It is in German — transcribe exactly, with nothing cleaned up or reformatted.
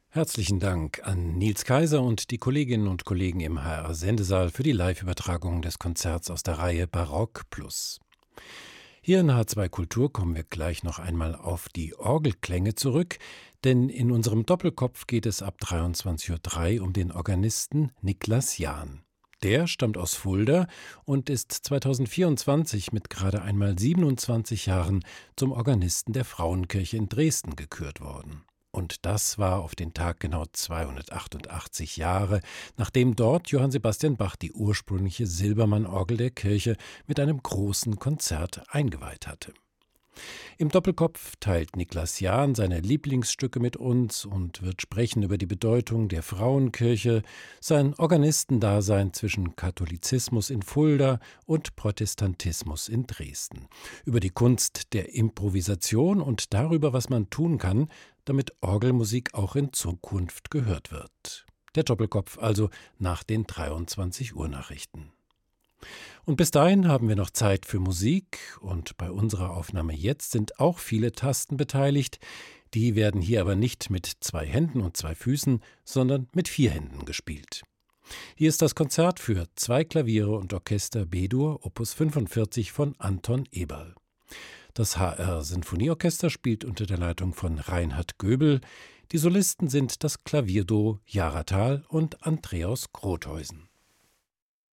Herzlichen Dank an Nils Kaiser und die Kolleginnen und Kollegen im H R-Sendesaal für die Live-Übertragung des Konzerts aus der Reihe Barock Plus. Hier in H zwei Kultur kommen wir gleich noch einmal auf die Orgelklänge zurück, denn in unserem Doppelkopf geht es ab dreiundzwanzig Uhr drei um den Organisten Niklas Jahn. Der stammt aus Fulda und ist zweitausendvierundzwanzig mit gerade einmal siebenundzwanzig Jahren zum Organisten der Frauenkirche in Dresden gekürt worden. Und das war auf den Tag genau zweihundertachtundachtzig Jahre, nachdem dort Johann Sebastian Bach die ursprüngliche Silbermann-Orgel der Kirche mit einem großen Konzert eingeweiht hatte. Im Doppelkopf teilt Niklas Jahn seine Lieblingsstücke mit uns und wird sprechen über die Bedeutung der Frauenkirche, sein Organistendasein zwischen Katholizismus in Fulda und Protestantismus in Dresden, über die Kunst der Improvisation und darüber, was man tun kann, damit Orgelmusik auch in Zukunft gehört wird. Der Doppelkopf also nach den dreiundzwanzig Uhr Nachrichten. Und bis dahin haben wir noch Zeit für Musik und bei unserer Aufnahme jetzt sind auch viele Tasten beteiligt. Die werden hier aber nicht mit zwei Händen und zwei Füßen, sondern mit vier Händen gespielt. Hier ist das Konzert für zwei Klaviere und Orchester B-Dur Opus fünfundvierzig von Anton Eberl. Das H R-Sinfonieorchester spielt unter der Leitung von Reinhard Göbel. Die Solisten sind das Klavierduo Jara Thal und Andreas Grothäusen.